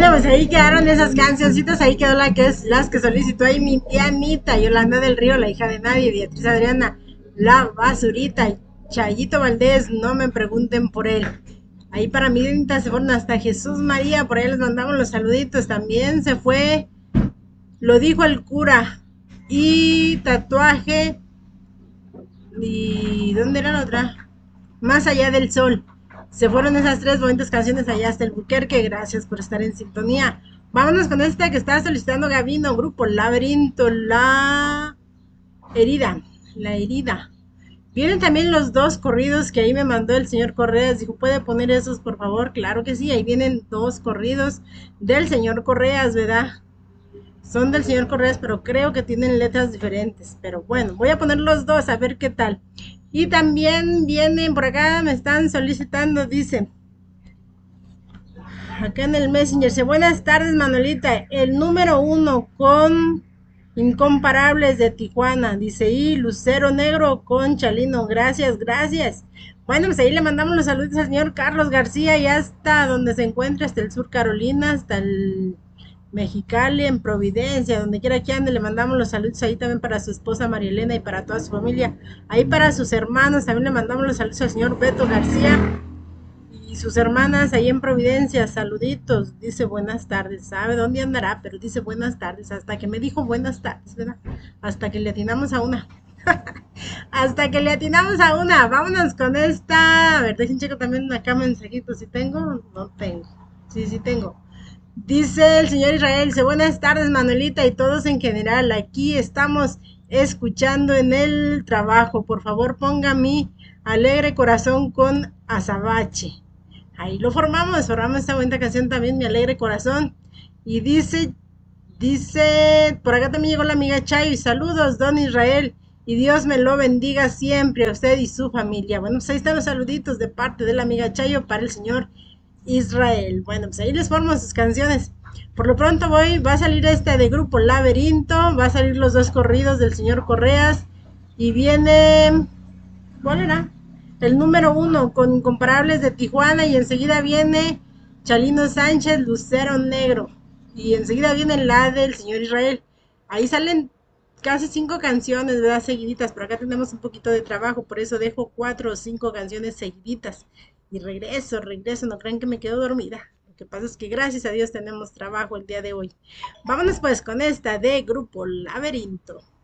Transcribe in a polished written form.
pues ahí quedaron esas cancioncitas, ahí quedó las que solicitó ahí mi tía Anita, Yolanda del Río, la hija de nadie, Beatriz Adriana, La Basurita, y Chayito Valdés, no me pregunten por él. Ahí para mi Anita se fueron hasta Jesús María, por ahí les mandamos los saluditos, también se fue, lo dijo el cura, y tatuaje, y ¿dónde era la otra? Más allá del sol. Se fueron esas tres bonitas canciones allá hasta el Buquerque. Gracias por estar en sintonía. Vámonos con esta que está solicitando Gabino, grupo Laberinto, La Herida. La Herida. Vienen también los dos corridos que ahí me mandó el señor Correas. Dijo, ¿puede poner esos por favor? Claro que sí, ahí vienen dos corridos del señor Correas, ¿verdad? Son del señor Correas, pero creo que tienen letras diferentes. Pero bueno, voy a poner los dos a ver qué tal. Y también vienen por acá, me están solicitando, dicen, acá en el Messenger, dice, buenas tardes Manuelita, el número 1 con Incomparables de Tijuana, dice, y Lucero Negro con Chalino, gracias, gracias. Bueno, pues ahí le mandamos los saludos al señor Carlos García y hasta donde se encuentra, hasta el sur Carolina, hasta el Mexicali, en Providencia, donde quiera que ande, le mandamos los saludos ahí también para su esposa María Elena y para toda su familia, ahí para sus hermanos, también le mandamos los saludos al señor Beto García y sus hermanas ahí en Providencia, saluditos, dice buenas tardes, sabe dónde andará, pero dice buenas tardes, hasta que me dijo buenas tardes, ¿verdad? Hasta que le atinamos a una. Hasta que le atinamos a una, vámonos con esta, a ver, dejen checo también acá mensajitos, si tengo, no tengo, sí tengo. Dice el señor Israel, dice, buenas tardes Manuelita y todos en general, aquí estamos escuchando en el trabajo, por favor ponga mi alegre corazón con Azabache. Ahí lo formamos esta bonita canción también, mi alegre corazón. Y dice, por acá también llegó la amiga Chayo y saludos don Israel y Dios me lo bendiga siempre a usted y su familia. Bueno, pues ahí están los saluditos de parte de la amiga Chayo para el señor Israel. Bueno, pues ahí les formo sus canciones. Por lo pronto va a salir este de grupo Laberinto, va a salir los dos corridos del señor Correas y viene, ¿cuál era? El número 1 con Incomparables de Tijuana y enseguida viene Chalino Sánchez, Lucero Negro y enseguida viene la del señor Israel. Ahí salen casi 5 canciones, ¿verdad? Seguiditas, pero acá tenemos un poquito de trabajo, por eso dejo 4 o 5 canciones seguiditas. Y regreso, no crean que me quedo dormida. Lo que pasa es que gracias a Dios tenemos trabajo el día de hoy. Vámonos pues con esta de Grupo Laberinto.